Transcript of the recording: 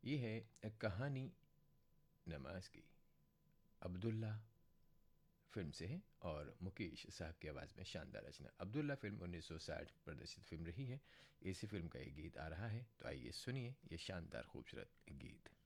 ये है कहानी नमाज की, अब्दुल्ला फिल्म से है और मुकेश साहब की आवाज़ में शानदार रचना। अब्दुल्ला फिल्म 1960 प्रदर्शित फिल्म रही है। इसी फिल्म का ये गीत आ रहा है, तो आइए सुनिए ये शानदार खूबसूरत गीत।